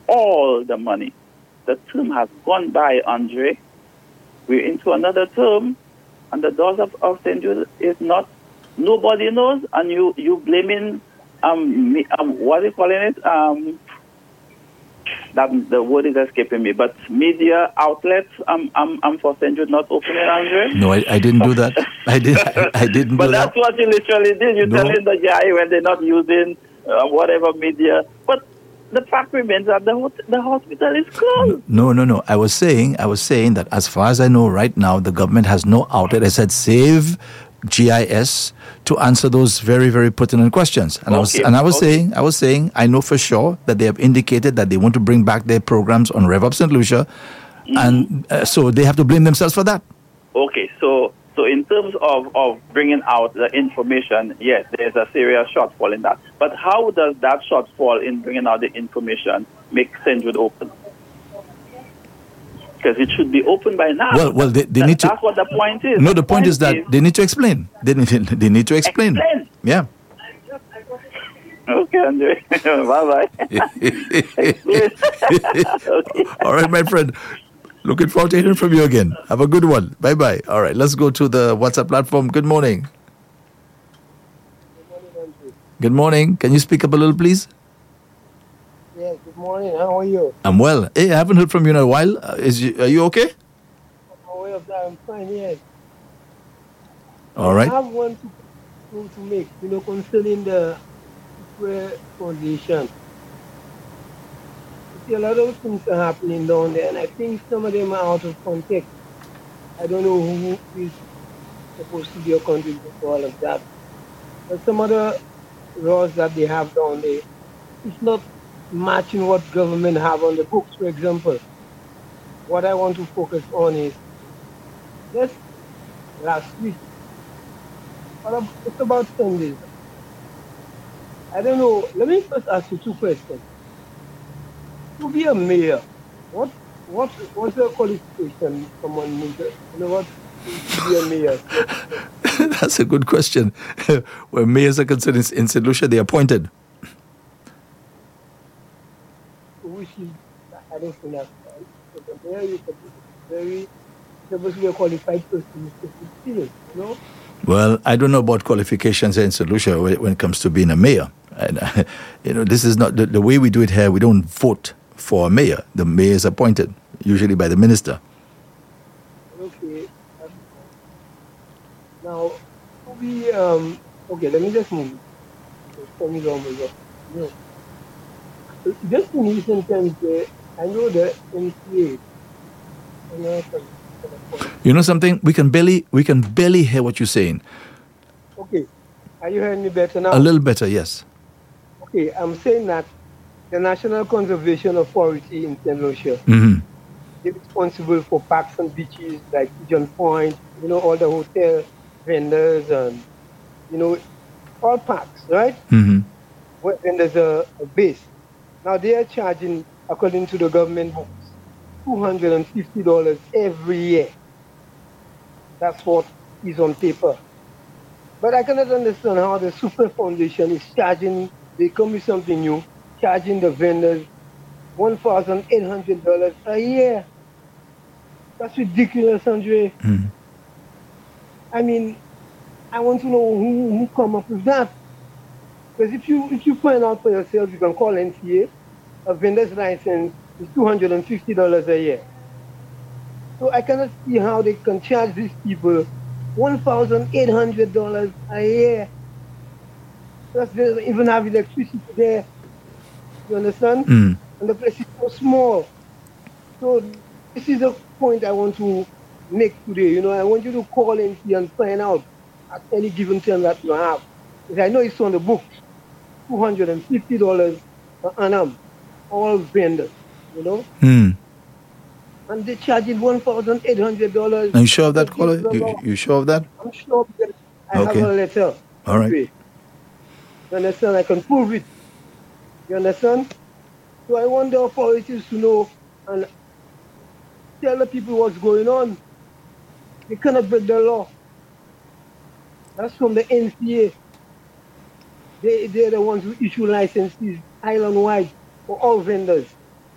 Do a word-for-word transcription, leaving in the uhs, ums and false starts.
all the money. The term has gone by, Andre. We're into another term, and the doors of, of Saint Jude is not, nobody knows, and you, you blaming, um, me, um, what are you calling it? Um, that the word is escaping me, but media outlets, um, um, um, for Saint Jude not opening, Andre? No, I, I didn't do that. I, did, I, I didn't but do that. But that's what you literally did. You're no. telling the guy when they're not using uh, whatever media. But the fact remains that the, the hospital is closed. No, no, no. I was saying, I was saying that as far as I know right now, the government has no outlet. I said save G I S to answer those very, very pertinent questions. And okay. I was, and I was okay. saying, I was saying, I know for sure that they have indicated that they want to bring back their programs on Rev Up Saint Lucia, mm-hmm. and uh, so they have to blame themselves for that. Okay, so so in terms of, of bringing out the information, yes, there's a serious shortfall in that. But how does that shortfall in bringing out the information make Saint Jude open? Because it should be open by now. Well, well, they, they that, need to. That's what the point is. No, the, the point, point is that is, they need to explain. They need, they need to explain. Explain. Yeah. Okay, Andre. Bye bye. Okay. All right, my friend. Looking forward to hearing from you again. Have a good one. Bye bye. All right, let's go to the WhatsApp platform. Good morning. Good morning, Andre. Good morning. Can you speak up a little, please? Yes, good morning. How are you? I'm well. Hey, I haven't heard from you in a while. Uh, is you, Are you okay? I'm aware of that. I'm fine, yes. All right. I have one to, to make, you know, concerning the Square Foundation. You see, a lot of things are happening down there, and I think some of them are out of context. I don't know who is supposed to be a contributor to all of that. But some of the laws that they have down there, it's not matching what government have on the books. For example, what I want to focus on is just last week, it's about Sundays. I don't know. Let me first ask you two questions. To be a mayor, what what what's the qualification someone needs? You know what? To be a mayor. That's a good question. When mayors are considered in Saint Lucia, they're appointed. Which is, I don't think that's right. So the mayor is very supposed to be a qualified person to you know? Well, I don't know about qualifications in Saint Lucia when it comes to being a mayor. And, uh, you know, this is not the, the way we do it here. We don't vote for a mayor. The mayor is appointed, usually by the minister. Okay. Now, we, um, okay, let me just move. Tell me long ago. No. Just in recent times, uh, I know the M C A. You know something? We can barely, we can barely hear what you're saying. Okay. Are you hearing me better now? A little better, yes. Okay, I'm saying that the National Conservation Authority in Saint Lucia mm-hmm. is responsible for parks and beaches like Pigeon Point, you know, all the hotel vendors and, you know, all parks, right? Mm-hmm. When there's a, a base. Now they are charging, according to the government books, two hundred fifty dollars every year. That's what is on paper. But I cannot understand how the Super Foundation is charging, they come with something new, charging the vendors one thousand eight hundred dollars a year. That's ridiculous, Andre. Mm. I mean, I want to know who, who come up with that. Because if you if you find out for yourself, you can call N C A. A vendor's license is two hundred fifty dollars a year. So I cannot see how they can charge these people one thousand eight hundred dollars a year. Plus they don't even have electricity there. You understand? Mm. And the place is so small. So this is a point I want to make today. You know, I want you to call N C A and find out at any given time that you have. Because I know it's on the books. two hundred fifty dollars per annum. All vendors, you know? Mm. And they're charging one thousand eight hundred dollars. Are you sure of that, caller? You, you sure of that? I'm sure because I okay. have a letter. All right. You understand? I can prove it. You understand? So I want the authorities to know and tell the people what's going on. They cannot break the law. That's from the N C A. They, they're the ones who issue licenses island-wide for all vendors.